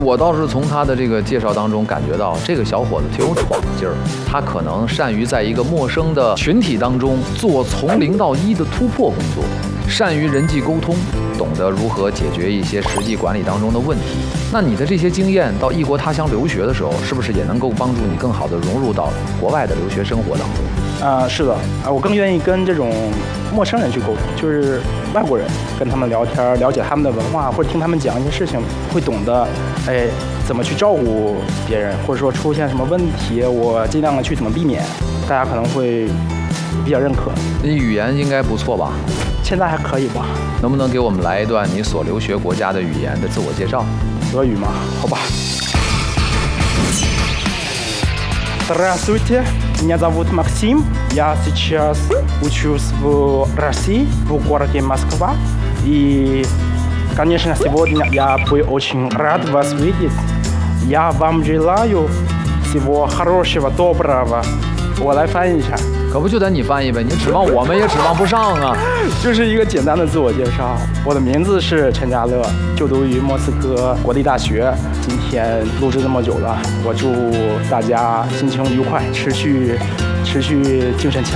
我倒是从他的这个介绍当中感觉到，这个小伙子挺有闯劲儿，他可能善于在一个陌生的群体当中做从0到1的突破工作，善于人际沟通，懂得如何解决一些实际管理当中的问题。那你的这些经验到异国他乡留学的时候，是不是也能够帮助你更好的融入到国外的留学生活当中？ 是的，我更愿意跟这种陌生人去沟通，就是外国人跟他们聊天，了解他们的文化，或者听他们讲一些事情，会懂得，怎么去照顾别人，或者说出现什么问题，我尽量的去怎么避免，大家可能会比较认可。 你语言应该不错吧？ 现在还可以吧？ 能不能给我们来一段你所留学国家的语言的自我介绍？ 俄语吗？好吧。Здравствуйте, меня зовут Максим. Я сейчас учусь в России, в городе Москва. И, конечно, сегодня я бы очень рад вас видеть. Я вам желаю всего хорошего, доброго. 我来翻译一下， 可不就得你翻译呗？你指望我们也指望不上啊！ 就是一个简单的自我介绍。我的名字是陈家乐，就读于莫斯科国立大学。今天录制这么久了，我祝大家心情愉快，持续精神起来。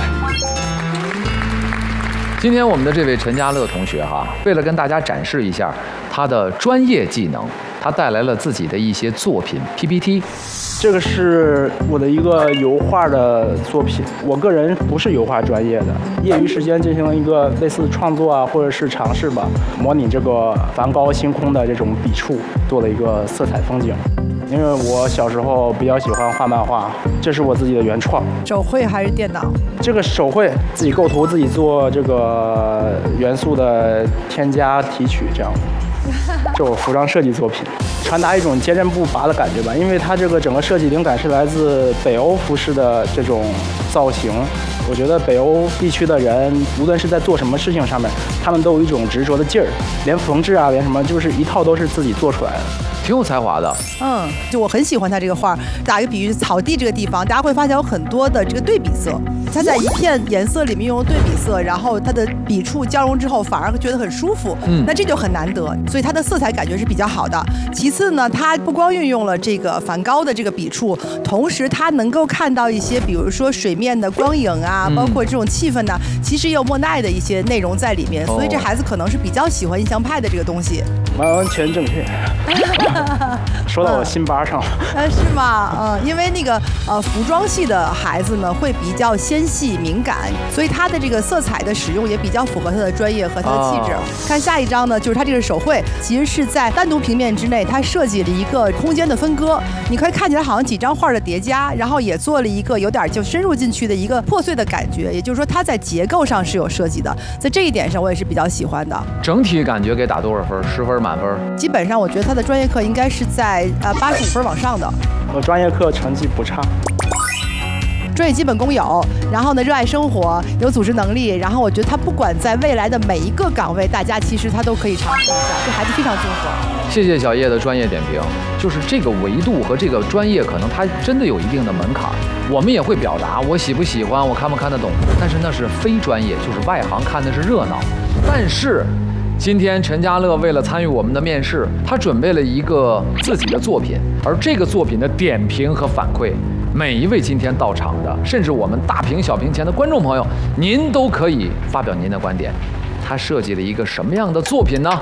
今天我们的这位陈家乐同学为了跟大家展示一下他的专业技能，他带来了自己的一些作品 PPT。 这个是我的一个油画的作品，我个人不是油画专业的，业余时间进行了一个类似创作啊，或者是尝试吧，模拟这个梵高星空的这种笔触，做了一个色彩风景。因为我小时候比较喜欢画漫画，这是我自己的原创。 手绘还是电脑？这个手绘，自己构图，自己做这个元素的添加提取，这样。这我服装设计作品，传达一种坚韧不拔的感觉吧。因为它这个整个设计灵感是来自北欧服饰的这种造型。我觉得北欧地区的人，无论是在做什么事情上面，他们都有一种执着的劲儿，连缝制啊，连什么，就是一套都是自己做出来的。 挺有才华的， 就我很喜欢他这个画。打一个比喻，草地这个地方，大家会发现有很多的这个对比色。他在一片颜色里面用对比色，然后他的笔触交融之后，反而会觉得很舒服。那这就很难得，所以他的色彩感觉是比较好的。其次呢，他不光运用了这个梵高的这个笔触，同时他能够看到一些，比如说水面的光影啊，包括这种气氛呢，其实也有莫奈的一些内容在里面。所以这孩子可能是比较喜欢印象派的这个东西。 完全正确。说到我心巴上了， 是吗？因为那个服装系的孩子呢，会比较纤细敏感，所以他的这个色彩的使用也比较符合他的专业和他的气质。看下一张呢，就是他这个手绘，其实是在单独平面之内，他设计了一个空间的分割，你可以看起来好像几张画的叠加，然后也做了一个有点就深入进去的一个破碎的感觉，也就是说他在结构上是有设计的，在这一点上我也是比较喜欢的。 整体感觉给打多少分？10分满分？ 基本上我觉得他的专业课应该是在85分往上的。 我专业课成绩不差。 专业基本功有，然后呢，热爱生活，有组织能力，然后我觉得他不管在未来的每一个岗位，大家其实他都可以尝试一下，这孩子非常综合。 谢谢小叶的专业点评，就是这个维度和这个专业，可能它真的有一定的门槛。我们也会表达我喜不喜欢，我看不看得懂，但是那是非专业，就是外行看的是热闹。但是今天陈家乐为了参与我们的面试，他准备了一个自己的作品，而这个作品的点评和反馈，每一位今天到场的，甚至我们大屏小屏前的观众朋友，您都可以发表您的观点。他设计了一个什么样的作品呢？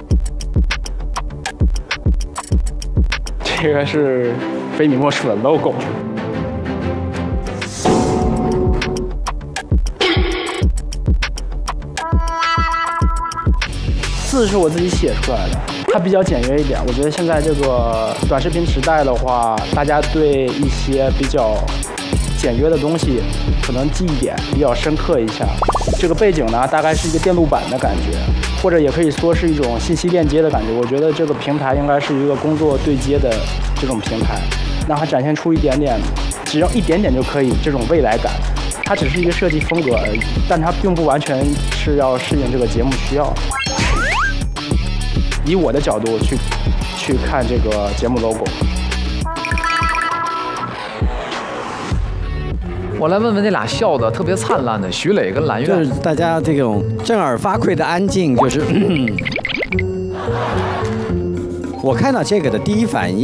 这个是非你莫属的 logo。字是我自己写出来的，它比较简约一点。我觉得现在这个短视频时代的话，大家对一些比较简约的东西，可能记忆点比较深刻一下。这个背景呢，大概是一个电路板的感觉，或者也可以说是一种信息链接的感觉。我觉得这个平台应该是一个工作对接的这种平台，让它展现出一点点，只要一点点就可以这种未来感。它只是一个设计风格而已，但它并不完全是要适应这个节目需要。以我的角度去看这个节目 logo。 我来问问那俩笑的特别灿烂的徐磊跟蓝月， 就是大家这种震耳发聩的安静，就是我看到这个的第一反应